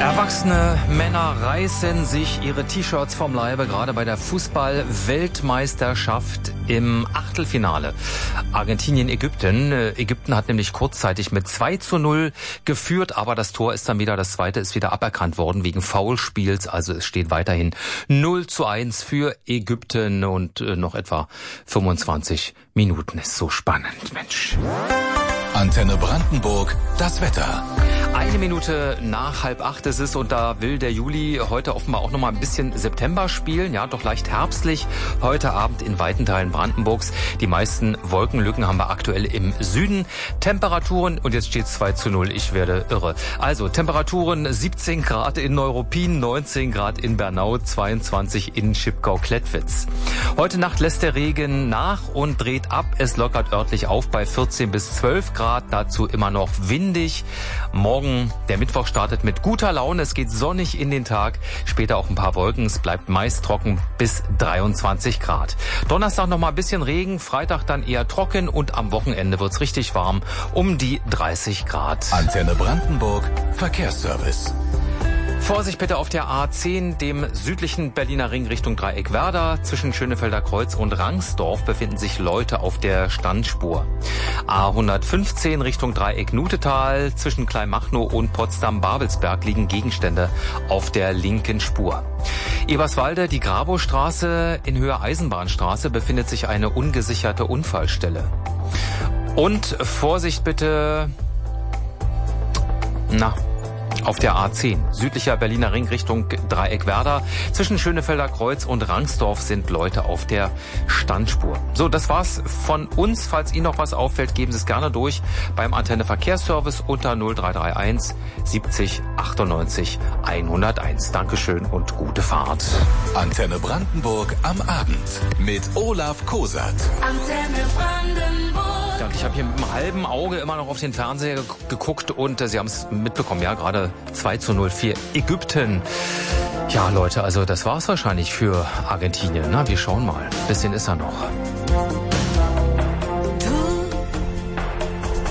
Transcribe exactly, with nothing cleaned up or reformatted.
Erwachsene Männer reißen sich ihre T-Shirts vom Leibe, gerade bei der Fußball-Weltmeisterschaft im Achtelfinale. Argentinien-Ägypten. Ägypten hat nämlich kurzzeitig mit zwei zu null geführt, aber das Tor ist dann wieder, das zweite ist wieder aberkannt worden wegen Foulspiels. Also es steht weiterhin null zu eins für Ägypten und noch etwa fünfundzwanzig Minuten. Ist so spannend, Mensch. Antenne Brandenburg, das Wetter. Eine Minute nach halb acht ist es und da will der Juli heute offenbar auch noch mal ein bisschen September spielen. Ja, doch leicht herbstlich. Heute Abend in weiten Teilen Brandenburgs. Die meisten Wolkenlücken haben wir aktuell im Süden. Temperaturen, und jetzt steht es zwei zu null. Ich werde irre. Also Temperaturen siebzehn Grad in Neuruppin, neunzehn Grad in Bernau, zweiundzwanzig in Schipkau-Klettwitz. Heute Nacht lässt der Regen nach und dreht ab. Es lockert örtlich auf bei vierzehn bis zwölf Grad. Dazu immer noch windig. Morgen der Mittwoch startet mit guter Laune. Es geht sonnig in den Tag. Später auch ein paar Wolken. Es bleibt meist trocken bis dreiundzwanzig Grad. Donnerstag noch mal ein bisschen Regen. Freitag dann eher trocken. Und am Wochenende wird's richtig warm. Um die dreißig Grad. Antenne Brandenburg, Verkehrsservice. Vorsicht bitte auf der A zehn, dem südlichen Berliner Ring Richtung Dreieckwerder. Zwischen Schönefelder Kreuz und Rangsdorf befinden sich Leute auf der Standspur. A hundertfünfzehn Richtung Dreieck Nutetal. Zwischen Kleinmachnow und Potsdam-Babelsberg liegen Gegenstände auf der linken Spur. Eberswalde, die Grabostraße in Höhe Eisenbahnstraße befindet sich eine ungesicherte Unfallstelle. Und Vorsicht bitte, na, auf der A zehn, südlicher Berliner Ring Richtung Dreieckwerder. Zwischen Schönefelder Kreuz und Rangsdorf sind Leute auf der Standspur. So, das war's von uns. Falls Ihnen noch was auffällt, geben Sie es gerne durch beim Antenne Verkehrsservice unter null drei drei eins siebzig achtundneunzig hunderteins. Dankeschön und gute Fahrt. Antenne Brandenburg am Abend mit Olaf Kosat. Antenne Brandenburg. Ja, und ich habe hier mit einem halben Auge immer noch auf den Fernseher ge- geguckt und äh, Sie haben es mitbekommen, ja, gerade zwei zu null für Ägypten. Ja, Leute, also das war's wahrscheinlich für Argentinien. Na, wir schauen mal. Bisschen ist er noch.